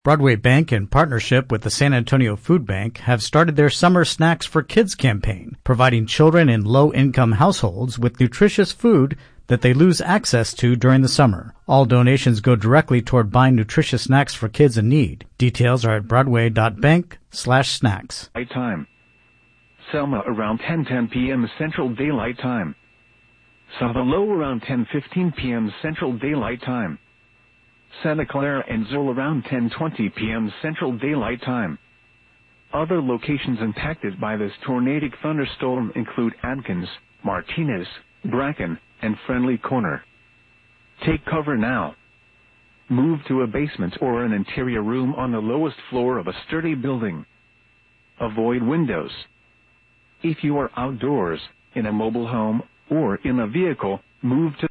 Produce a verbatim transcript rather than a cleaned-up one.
Broadway Bank, in partnership with the San Antonio Food Bank, have started their Summer Snacks for Kids campaign, providing children in low-income households with nutritious food that they lose access to during the summer. All donations go directly toward buying nutritious snacks for kids in need. Details are at broadway.bank slash snacks. Time. Selma around ten ten p.m. Central Daylight Time. Savalo around ten fifteen p.m. Central Daylight Time. Santa Clara and Zoll around ten twenty p.m. Central Daylight Time. Other locations impacted by this tornadic thunderstorm include Adkins, Martinez, Bracken, and Friendly Corner. Take cover now. Move to a basement or an interior room on the lowest floor of a sturdy building. Avoid windows. If you are outdoors, in a mobile home, or in a vehicle, move to